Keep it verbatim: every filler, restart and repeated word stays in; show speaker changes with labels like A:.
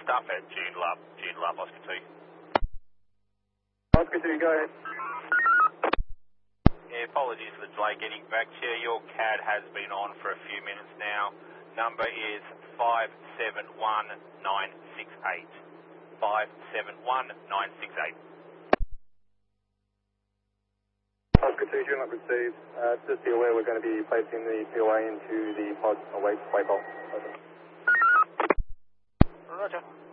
A: stuff at June Love, June Love, Oscar two.
B: Oscar two, go ahead.
A: Yeah, apologies for the delay getting back to you. Your C A D has been on for a few minutes now. Number is five seven one nine six eight. five seven one nine six eight.
B: Oscar two, do not receive. Uh, just be aware we're going to be placing the P O A into the pod away, way pole. Over.
A: Roger.